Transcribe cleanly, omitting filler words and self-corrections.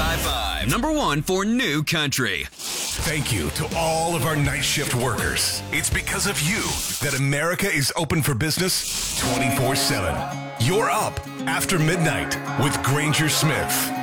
High Five, #1 for new country. Thank you to all of our night shift workers. It's because of you that America is open for business 24/7. You're up after midnight with Granger Smith.